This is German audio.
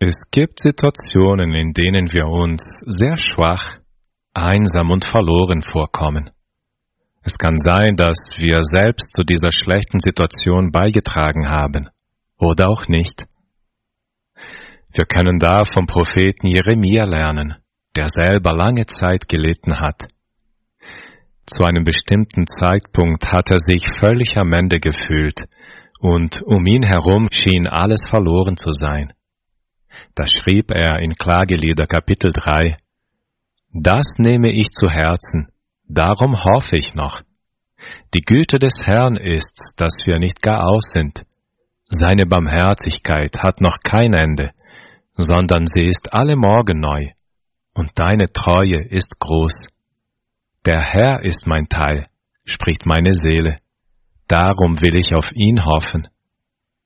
Es gibt Situationen, in denen wir uns sehr schwach, einsam und verloren vorkommen. Es kann sein, dass wir selbst zu dieser schlechten Situation beigetragen haben, oder auch nicht. Wir können da vom Propheten Jeremia lernen, der selber lange Zeit gelitten hat. Zu einem bestimmten Zeitpunkt hat er sich völlig am Ende gefühlt, und um ihn herum schien alles verloren zu sein. Da schrieb er in Klagelieder Kapitel 3: Das nehme ich zu Herzen, darum hoffe ich noch. Die Güte des Herrn ist, dass wir nicht gar aus sind. Seine Barmherzigkeit hat noch kein Ende, sondern sie ist alle Morgen neu, und deine Treue ist groß. Der Herr ist mein Teil, spricht meine Seele, darum will ich auf ihn hoffen.